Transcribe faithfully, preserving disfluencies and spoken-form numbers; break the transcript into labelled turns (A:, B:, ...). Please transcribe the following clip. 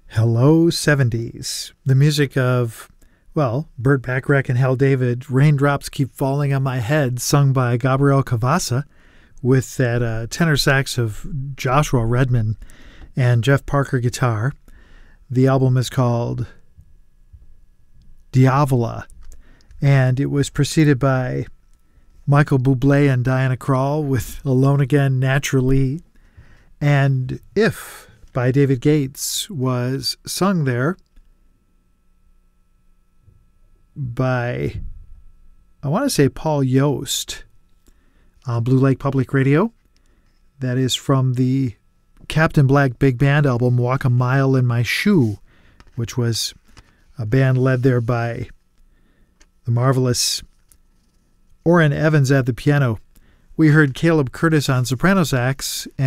A: Hello, seventies. The music of, well, Burt Bacharach and Hal David, Raindrops Keep Falling on My Head, sung by Gabriel Cavassa, with that uh, tenor sax of Joshua Redman and Jeff Parker guitar. The album is called Diavola, and it was preceded by Michael Bublé and Diana Krall with Alone Again, Naturally, and If by David Gates was sung there by, I want to say, Paul Yost on Blue Lake Public Radio. That is from the Captain Black Big Band album, Walk a Mile in My Shoe, which was a band led there by the marvelous Orrin Evans at the piano. We heard Caleb Curtis on soprano sax,